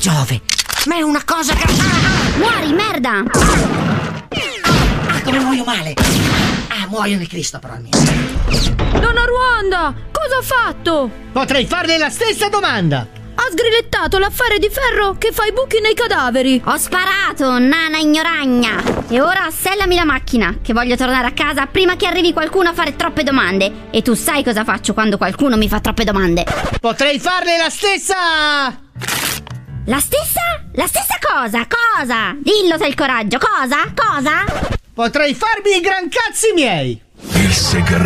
Giove, ma è una cosa che... Muori, merda! Come muoio male! Muoio di Cristo, però almeno. Donna Ruanda, cosa ha fatto? Potrei farle la stessa domanda. Ha sgrillettato l'affare di ferro che fa i buchi nei cadaveri. Ho sparato, nana ignoragna! E ora sellami la macchina, che voglio tornare a casa prima che arrivi qualcuno a fare troppe domande. E tu sai cosa faccio quando qualcuno mi fa troppe domande. Potrei farle la stessa... La stessa? La stessa cosa? Cosa? Dillo se hai il coraggio. Cosa? Cosa? Potrei farmi i gran cazzi miei. Il segreto